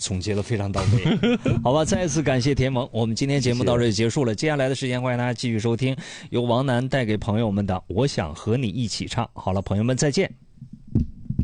总结的非常到位。好吧，再次感谢田萌，我们今天节目到这就结束了。接下来的时间，欢迎大家继续收听由王楠带给朋友们的《我想和你一起唱》。好了，朋友们再见。